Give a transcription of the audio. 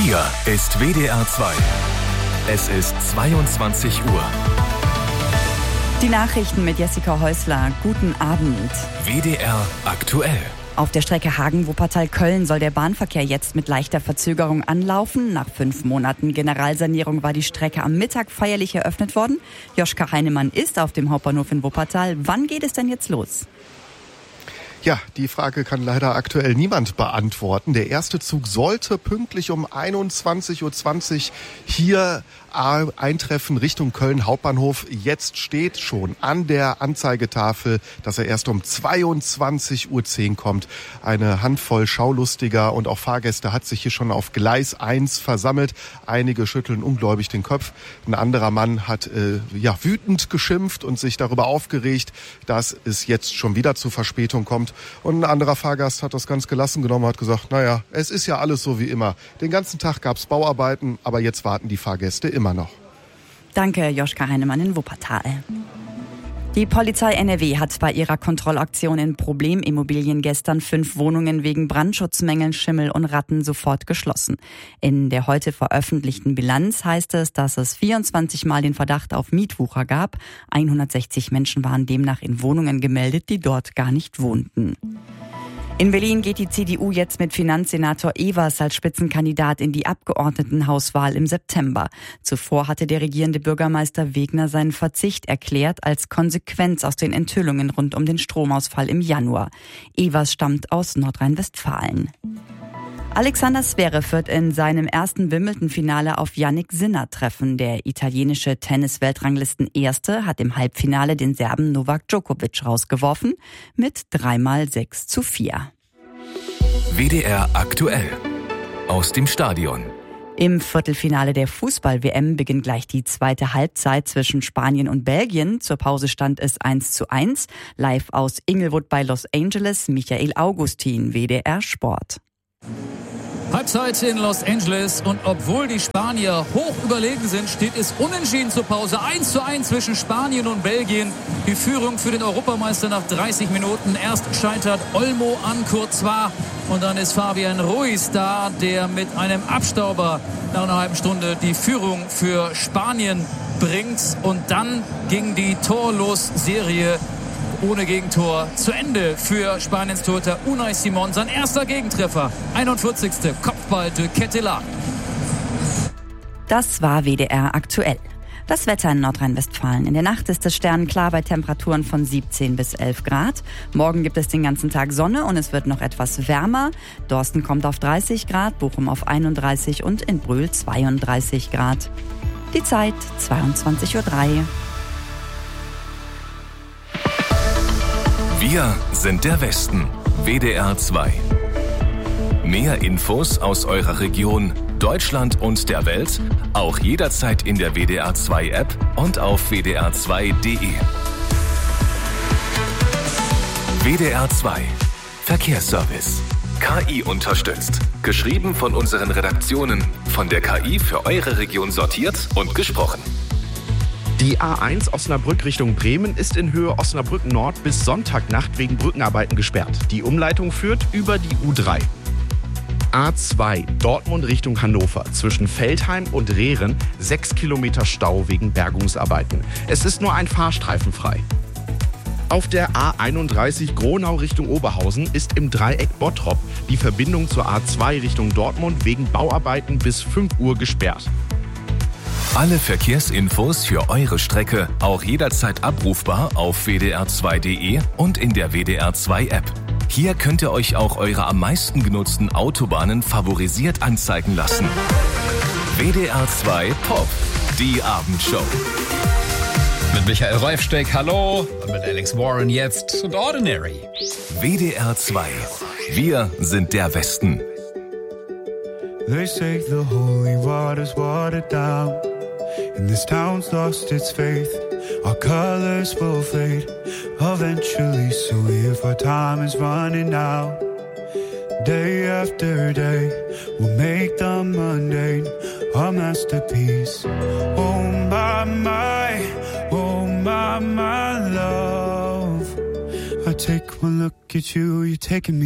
Hier ist WDR 2. Es ist 22 Uhr. Die Nachrichten mit Jessica Häusler. Guten Abend. WDR aktuell. Auf der Strecke Hagen-Wuppertal-Köln soll der Bahnverkehr jetzt mit leichter Verzögerung anlaufen. Nach 5 Monaten Generalsanierung war die Strecke am Mittag feierlich eröffnet worden. Joschka Heinemann ist auf dem Hauptbahnhof in Wuppertal. Wann geht es denn jetzt los? Ja, die Frage kann leider aktuell niemand beantworten. Der erste Zug sollte pünktlich um 21.20 Uhr hier eintreffen Richtung Köln Hauptbahnhof. Jetzt steht schon an der Anzeigetafel, dass er erst um 22.10 Uhr kommt. Eine Handvoll Schaulustiger und auch Fahrgäste hat sich hier schon auf Gleis 1 versammelt. Einige schütteln ungläubig den Kopf. Ein anderer Mann hat wütend geschimpft und sich darüber aufgeregt, dass es jetzt schon wieder zu Verspätung kommt. Und ein anderer Fahrgast hat das ganz gelassen genommen und hat gesagt, naja, es ist ja alles so wie immer. Den ganzen Tag gab es Bauarbeiten, aber jetzt warten die Fahrgäste immer noch. Danke, Joschka Heinemann in Wuppertal. Die Polizei NRW hat bei ihrer Kontrollaktion in Problemimmobilien gestern 5 Wohnungen wegen Brandschutzmängeln, Schimmel und Ratten sofort geschlossen. In der heute veröffentlichten Bilanz heißt es, dass es 24 Mal den Verdacht auf Mietwucher gab. 160 Menschen waren demnach in Wohnungen gemeldet, die dort gar nicht wohnten. In Berlin geht die CDU jetzt mit Finanzsenator Evers als Spitzenkandidat in die Abgeordnetenhauswahl im September. Zuvor hatte der regierende Bürgermeister Wegner seinen Verzicht erklärt als Konsequenz aus den Enthüllungen rund um den Stromausfall im Januar. Evers stammt aus Nordrhein-Westfalen. Alexander Zverev wird in seinem ersten Wimbledon-Finale auf Jannik Sinner treffen. Der italienische Tennis-Weltranglisten-Erste hat im Halbfinale den Serben Novak Djokovic rausgeworfen mit 3-6-4. WDR aktuell. Aus dem Stadion. Im Viertelfinale der Fußball-WM beginnt gleich die zweite Halbzeit zwischen Spanien und Belgien. Zur Pause stand es 1:1. Live aus Inglewood bei Los Angeles, Michael Augustin, WDR Sport. Halbzeit in Los Angeles und obwohl die Spanier hoch überlegen sind, steht es unentschieden zur Pause. 1:1 zwischen Spanien und Belgien. Die Führung für den Europameister nach 30 Minuten. Erst scheitert Olmo an Courtois und dann ist Fabian Ruiz da, der mit einem Abstauber nach einer halben Stunde die Führung für Spanien bringt. Und dann ging die Torlos-Serie ohne Gegentor zu Ende für Spaniens Torhüter Unai Simon. Sein erster Gegentreffer, 41. Kopfball de Ketelaere. Das war WDR aktuell. Das Wetter in Nordrhein-Westfalen. In der Nacht ist es sternenklar bei Temperaturen von 17 bis 11 Grad. Morgen gibt es den ganzen Tag Sonne und es wird noch etwas wärmer. Dorsten kommt auf 30 Grad, Bochum auf 31 und in Brühl 32 Grad. Die Zeit 22:03 Uhr. Wir sind der Westen. WDR 2. Mehr Infos aus eurer Region, Deutschland und der Welt auch jederzeit in der WDR 2 App und auf wdr2.de. WDR 2 Verkehrsservice. KI unterstützt. Geschrieben von unseren Redaktionen, von der KI für eure Region sortiert und gesprochen. Die A1 Osnabrück Richtung Bremen ist in Höhe Osnabrück Nord bis Sonntagnacht wegen Brückenarbeiten gesperrt. Die Umleitung führt über die U3. A2 Dortmund Richtung Hannover zwischen Veltheim und Rehren 6 Kilometer Stau wegen Bergungsarbeiten. Es ist nur ein Fahrstreifen frei. Auf der A31 Gronau Richtung Oberhausen ist im Dreieck Bottrop die Verbindung zur A2 Richtung Dortmund wegen Bauarbeiten bis 5 Uhr gesperrt. Alle Verkehrsinfos für eure Strecke auch jederzeit abrufbar auf wdr2.de und in der WDR 2 App. Hier könnt ihr euch auch eure am meisten genutzten Autobahnen favorisiert anzeigen lassen. WDR 2 Pop, die Abendshow. Mit Michael Reifsteck, hallo. Und mit Alex Warren jetzt und Ordinary. WDR 2. Wir sind der Westen. They say the holy water's watered down, and this town's lost its faith. Our colors will fade eventually, so if our time is running out, day after day, we'll make the mundane our masterpiece. Oh my love, I take one look at you, you're taking me